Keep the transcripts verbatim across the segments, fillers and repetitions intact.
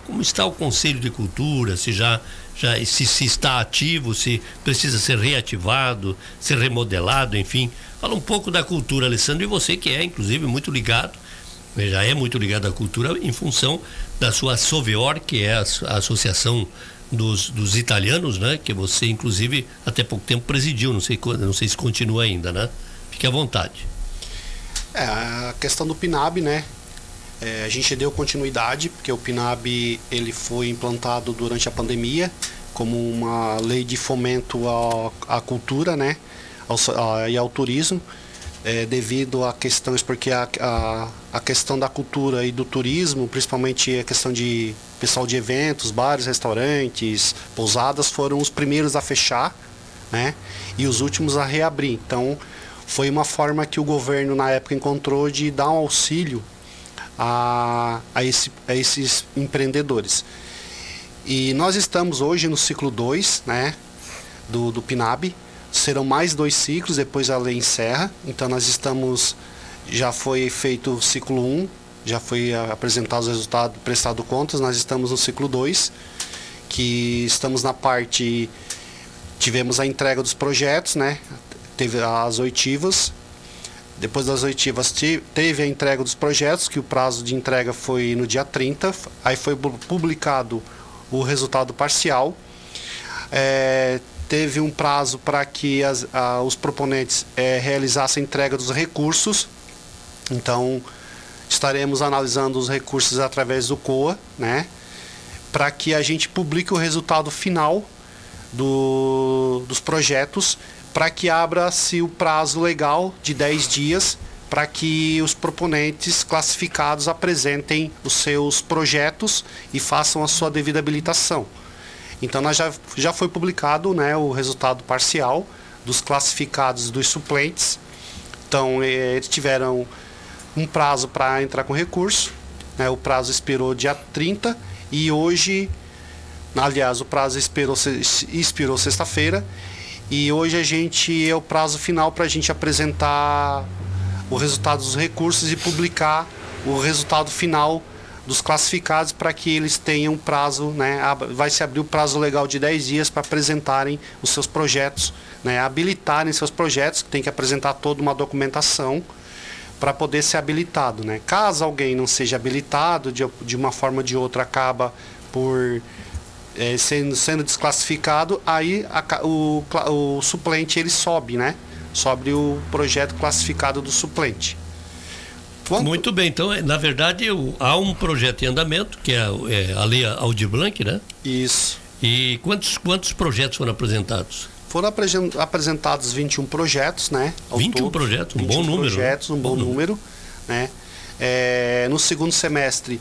como está o Conselho de Cultura, se já, já se, se está ativo, se precisa ser reativado, ser remodelado, enfim. Fala um pouco da cultura, Alessandro, e você que é, inclusive, muito ligado, já é muito ligado à cultura em função da sua Soveor, que é a, a associação dos, dos italianos, né? Que você, inclusive, até pouco tempo presidiu, não sei, não sei se continua ainda, né? Fique à vontade. É, a questão do PNAB, né? É, a gente deu continuidade, porque o PNAB ele foi implantado durante a pandemia como uma lei de fomento à, à cultura, né? Ao, a, e ao turismo, é, devido a questões, porque a, a, a questão da cultura e do turismo, principalmente a questão de pessoal de eventos, bares, restaurantes, pousadas, foram os primeiros a fechar, né? E os últimos a reabrir. Então, foi uma forma que o governo na época encontrou de dar um auxílio a, a, esse, a esses empreendedores. E nós estamos hoje no ciclo dois, né, do, do PNAB. Serão mais dois ciclos, depois a lei encerra. Então nós estamos, já foi feito o ciclo um, já foi apresentado os resultados, prestado contas. Nós estamos no ciclo dois, que estamos na parte, tivemos a entrega dos projetos, né, teve as oitivas. Depois das oitivas teve a entrega dos projetos, que o prazo de entrega foi no dia trinta, aí foi publicado o resultado parcial. É, teve um prazo para que as, a, os proponentes é, realizassem a entrega dos recursos. Então, estaremos analisando os recursos através do C O A, né, para que a gente publique o resultado final do, dos projetos, para que abra-se o prazo legal de dez dias para que os proponentes classificados apresentem os seus projetos e façam a sua devida habilitação. Então, nós já, já foi publicado, né, o resultado parcial dos classificados dos suplentes. Então, eles tiveram um prazo para entrar com recurso, né, o prazo expirou dia trinta e hoje, aliás, o prazo expirou, expirou sexta-feira. E hoje a gente é o prazo final para a gente apresentar o resultado dos recursos e publicar o resultado final dos classificados para que eles tenham prazo, né? Vai se abrir o prazo legal de dez dias para apresentarem os seus projetos, né? Habilitarem seus projetos, que tem que apresentar toda uma documentação para poder ser habilitado, né? Caso alguém não seja habilitado, de, de uma forma ou de outra acaba por É, sendo, sendo desclassificado, aí a, o, o suplente ele sobe, né? Sobe o projeto classificado do suplente. Quanto... Muito bem, então, na verdade, o, há um projeto em andamento, que é, é a Lei Aldir Blanc, né? Isso. E quantos, quantos projetos foram apresentados? Foram apresentados vinte e um projetos, né? vinte e um todo, projetos, um vinte e um bom número. projetos, um bom, bom número, número, né? É, no segundo semestre,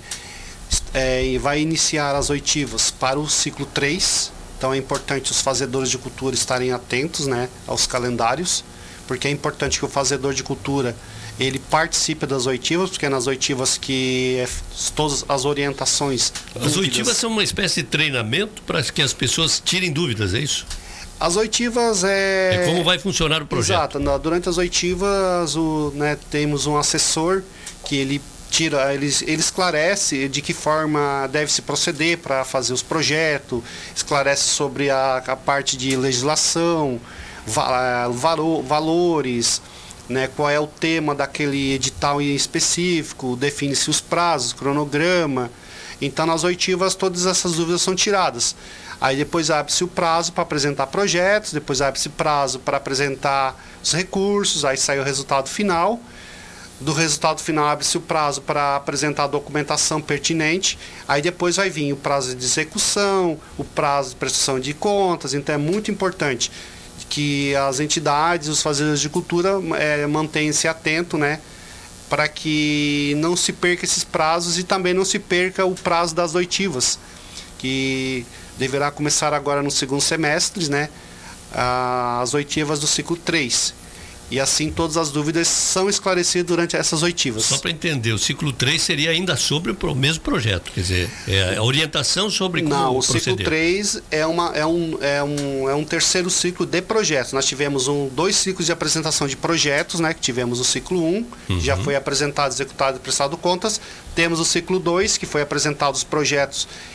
É, vai iniciar as oitivas para o ciclo três, então é importante os fazedores de cultura estarem atentos, né, aos calendários, porque é importante que o fazedor de cultura ele participe das oitivas, porque é nas oitivas que é, todas as orientações... As dúvidas, oitivas são uma espécie de treinamento para que as pessoas tirem dúvidas, é isso? As oitivas é... É como vai funcionar o projeto. Exato, durante as oitivas o, né, temos um assessor que ele tira, ele, ele esclarece de que forma deve se proceder para fazer os projetos, esclarece sobre a, a parte de legislação, va, valo, valores, né, qual é o tema daquele edital em específico, define-se os prazos, cronograma. Então, nas oitivas, todas essas dúvidas são tiradas. Aí depois abre-se o prazo para apresentar projetos, depois abre-se prazo para apresentar os recursos, aí sai o resultado final. Do resultado final abre-se o prazo para apresentar a documentação pertinente, aí depois vai vir o prazo de execução, o prazo de prestação de contas. Então é muito importante que as entidades, os fazedores de cultura é, mantenham-se atentos, né, para que não se perca esses prazos e também não se perca o prazo das oitivas, que deverá começar agora no segundo semestre, né, as oitivas do ciclo três. E assim todas as dúvidas são esclarecidas durante essas oitivas. Só para entender, o ciclo três seria ainda sobre o mesmo projeto, quer dizer, é a orientação sobre como Não, o proceder. ciclo três é, uma, é, um, é, um, é um terceiro ciclo de projetos. Nós tivemos um, dois ciclos de apresentação de projetos, né? Que tivemos o ciclo um, uhum. que já foi apresentado, executado e prestado contas. Temos o ciclo dois, que foi apresentado os projetos